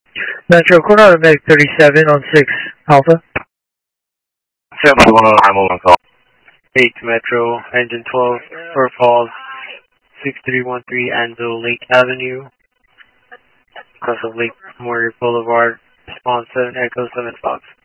Metro, code automatic 37 on 6 Alpha. 711 Hamilton call. 8 Metro, engine 12, for falls 6313 Anvil Lake Avenue, cross of Lake Memorial Boulevard, response 7 Echo 7 Fox.